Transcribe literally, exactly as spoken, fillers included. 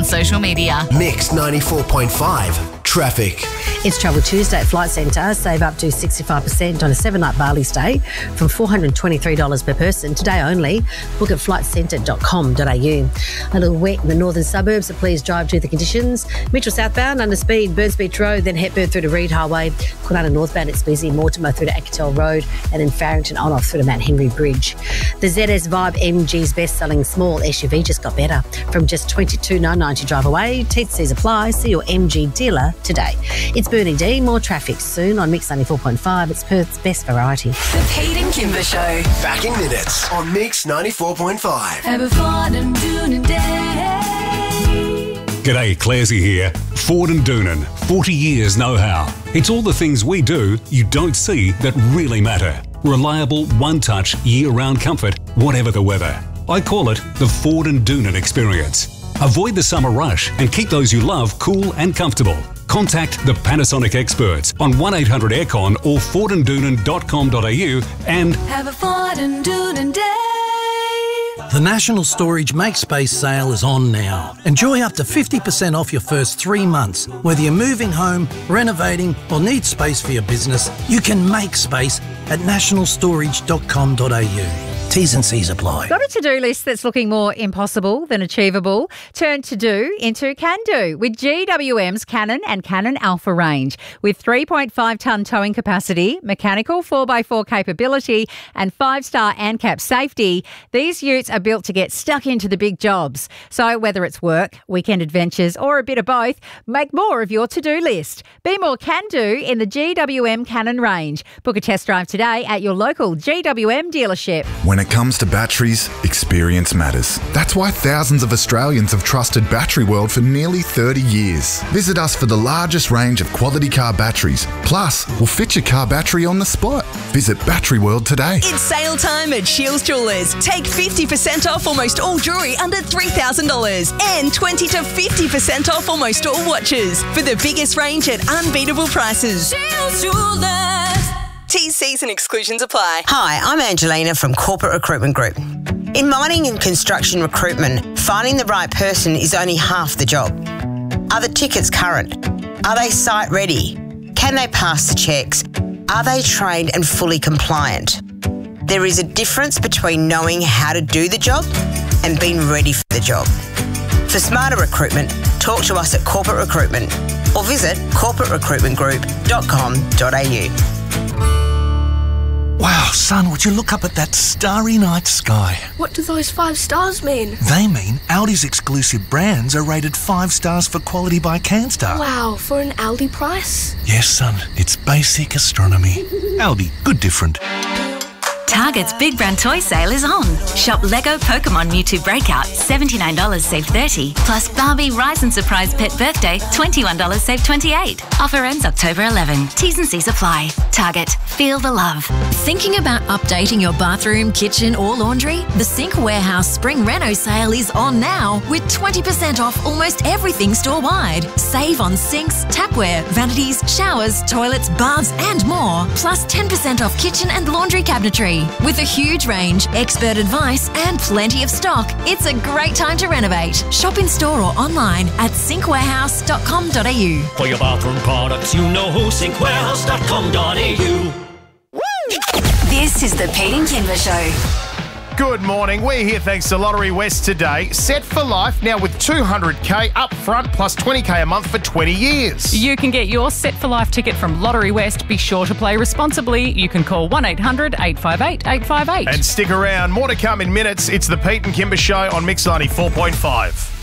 social media. Mix ninety-four point five. Traffic. It's Travel Tuesday at Flight Centre. Save up to sixty-five percent on a seven-night Bali stay from four hundred twenty-three dollars per person. Today only. Book at flight centre dot com dot a u. A little wet in the northern suburbs, so please drive to the conditions. Mitchell southbound, under speed, Burns Beach Road, then Hepburn through to Reed Highway. Kwinana northbound, it's busy. Mortimer through to Acatel Road, and then Farrington on off through to Mount Henry Bridge. The Z S Vibe M G's best-selling small S U V just got better. From just twenty-two thousand nine hundred ninety drive away. T T Cs apply. See your M G dealer today. It's Bernie D. More traffic soon on Mix ninety-four point five. It's Perth's best variety. The Pete and Kimber Show. Back in minutes on Mix ninety-four point five. Have a Ford and Doonan day. G'day, Clarsey here. Ford and Doonan, forty years know-how. It's all the things we do you don't see that really matter. Reliable, one-touch, year-round comfort, whatever the weather. I call it the Ford and Doonan experience. Avoid the summer rush and keep those you love cool and comfortable. Contact the Panasonic experts on one eight hundred aircon or ford and doonan dot com dot a u and have a Ford and Doonan day. The National Storage Make Space sale is on now. Enjoy up to fifty percent off your first three months. Whether you're moving home, renovating or need space for your business, you can make space at national storage dot com dot a u. T's and C's apply. Got a to-do list that's looking more impossible than achievable? Turn to-do into can-do with G W M's Cannon and Cannon Alpha range. With three point five tonne towing capacity, mechanical four by four capability and five-star ANCAP safety, these utes are built to get stuck into the big jobs. So whether it's work, weekend adventures or a bit of both, make more of your to-do list. Be more can-do in the G W M Cannon range. Book a test drive today at your local G W M dealership. When it comes to batteries, experience matters. That's why thousands of Australians have trusted Battery World for nearly thirty years. Visit us for the largest range of quality car batteries. Plus, we'll fit your car battery on the spot. Visit Battery World today. It's sale time at Shields Jewellers. Take fifty percent off almost all jewellery under three thousand dollars and twenty to fifty percent off almost all watches for the biggest range at unbeatable prices. Shields Jewellers. T's, C's and exclusions apply. Hi, I'm Angelina from Corporate Recruitment Group. In mining and construction recruitment, finding the right person is only half the job. Are the tickets current? Are they site ready? Can they pass the checks? Are they trained and fully compliant? There is a difference between knowing how to do the job and being ready for the job. For smarter recruitment, talk to us at Corporate Recruitment or visit corporate recruitment group dot com dot a u. Wow, son, would you look up at that starry night sky? What do those five stars mean? They mean Audi's exclusive brands are rated five stars for quality by CanStar. Wow, for an Aldi price? Yes, son, it's basic astronomy. Aldi, good different. Target's Big Brand Toy Sale is on. Shop Lego Pokemon Mewtwo Breakout, seventy-nine dollars save thirty dollars. Plus Barbie Rise and Surprise Pet Birthday, twenty-one dollars save twenty-eight dollars. Offer ends October eleventh. T's and C's apply. Target, feel the love. Thinking about updating your bathroom, kitchen or laundry? The Sink Warehouse Spring Reno sale is on now with twenty percent off almost everything store-wide. Save on sinks, tapware, vanities, showers, toilets, baths and more. Plus ten percent off kitchen and laundry cabinetry. With a huge range, expert advice and plenty of stock, it's a great time to renovate. Shop in store or online at sink warehouse dot com dot a u. For your bathroom products, you know who, sink warehouse dot com dot a u. This is the Pete and Kimber Show. Good morning. We're here thanks to Lottery West today. Set for life now with two hundred k up front plus twenty k a month for twenty years. You can get your Set for Life ticket from Lottery West. Be sure to play responsibly. You can call one eight hundred eight five eight eight five eight. And stick around. More to come in minutes. It's the Pete and Kimber Show on Mix ninety-four point five.